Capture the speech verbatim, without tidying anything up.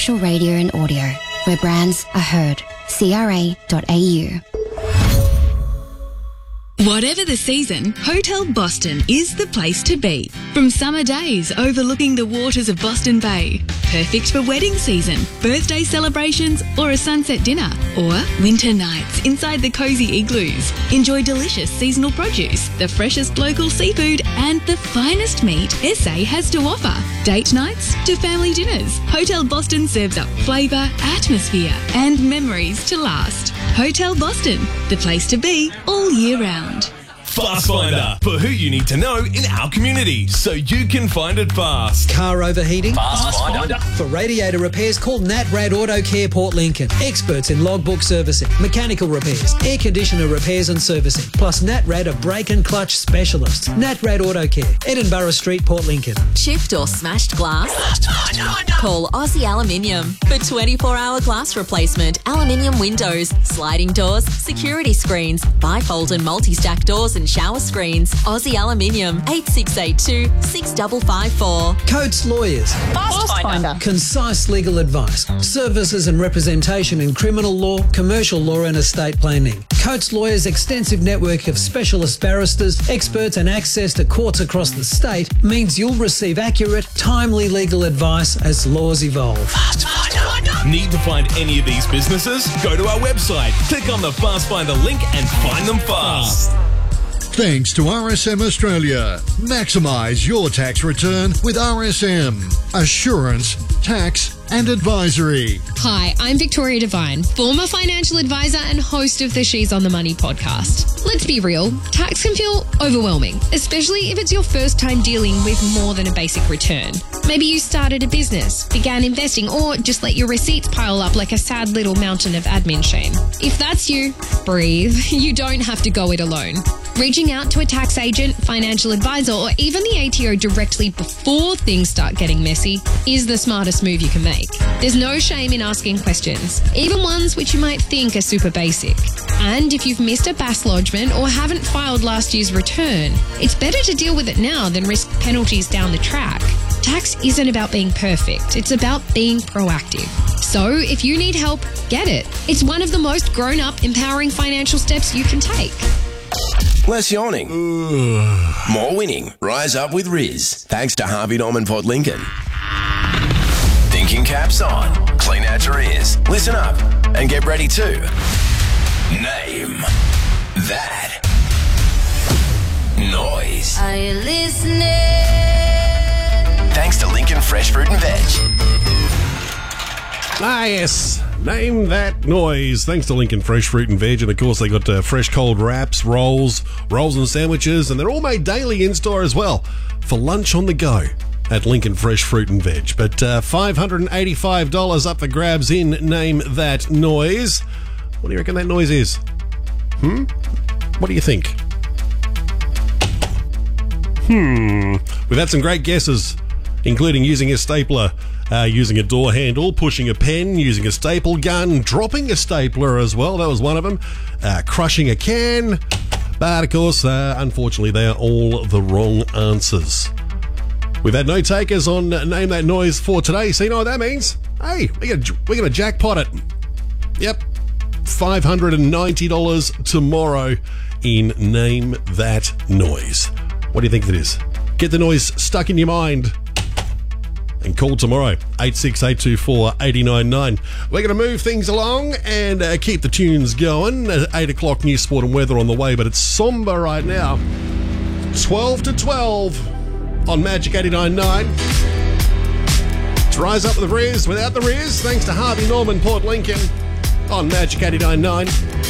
commercial radio and audio, where brands are heard. C R A dot A U. Whatever the season, Hotel Boston is the place to be. From summer days overlooking the waters of Boston Bay, perfect for wedding season, birthday celebrations or a sunset dinner, or winter nights inside the cosy igloos. Enjoy delicious seasonal produce, the freshest local seafood and the finest meat S A has to offer. Date nights to family dinners, Hotel Boston serves up flavour, atmosphere and memories to last. Hotel Boston, the place to be all year round. Fast Finder, for who you need to know in our community, so you can find it fast. Car overheating? Fast Finder. For radiator repairs, call Natrad Auto Care Port Lincoln. Experts in logbook servicing, mechanical repairs, air conditioner repairs and servicing. Plus Natrad are brake and clutch specialists. Natrad Auto Care, Edinburgh Street, Port Lincoln. Chipped or smashed glass? Fast Finder. Call Aussie Aluminium for twenty-four hour glass replacement, aluminium windows, sliding doors, security screens, bifold and multi-stack doors and shower screens. Aussie Aluminium, eight six eight two, six five five four. Coates Lawyers. Fast Finder. Concise legal advice, services and representation in criminal law, commercial law and estate planning. Coates Lawyers' extensive network of specialist barristers, experts and access to courts across the state means you'll receive accurate, timely legal advice as laws evolve. Fast Finder. Need to find any of these businesses? Go to our website, click on the Fast Finder link and find them fast. Thanks to R S M Australia. Maximise your tax return with R S M. Assurance, tax and advisory. Hi, I'm Victoria Devine, former financial advisor and host of the She's on the Money podcast. Let's be real, tax can feel overwhelming, especially if it's your first time dealing with more than a basic return. Maybe you started a business, began investing, or just let your receipts pile up like a sad little mountain of admin shame. If that's you, breathe. You don't have to go it alone. Reaching out to a tax agent, financial advisor, or even the A T O directly before things start getting messy is the smartest move you can make. There's no shame in asking questions, even ones which you might think are super basic. And if you've missed a B A S lodgement or haven't filed last year's return, it's better to deal with it now than risk penalties down the track. Tax isn't about being perfect, it's about being proactive. So if you need help, get it. It's one of the most grown-up, empowering financial steps you can take. Less yawning. More winning. Rise up with Riz. Thanks to Harvey Norman Port Lincoln. Thinking caps on. Clean out your ears. Listen up and get ready to name that noise. Are you listening? Thanks to Lincoln Fresh Fruit and Veg. Ah, yes. Name that noise. Thanks to Lincoln Fresh Fruit and Veg. And, of course, they got uh, fresh cold wraps, rolls, rolls and sandwiches. And they're all made daily in-store as well for lunch on the go at Lincoln Fresh Fruit and Veg. But uh, five hundred eighty-five dollars up for grabs in Name That Noise. What do you reckon that noise is? Hmm? What do you think? Hmm. We've had some great guesses, including using a stapler, uh, using a door handle, pushing a pen, using a staple gun, dropping a stapler as well. That was one of them. Uh, crushing a can. But, of course, uh, unfortunately, they are all the wrong answers. We've had no takers on Name That Noise for today, so you know what that means? Hey, we're gonna, we're gonna jackpot it. Yep. five hundred ninety dollars tomorrow in Name That Noise. What do you think that is? Get the noise stuck in your mind and call tomorrow, eight six eight two four, eight nine nine. We're going to move things along and uh, keep the tunes going. Uh, eight o'clock news, sport and weather on the way, but it's somber right now. twelve to twelve on Magic eighty-nine point nine. Let's rise up with the Riz without the Riz, thanks to Harvey Norman Port Lincoln on Magic eighty-nine point nine.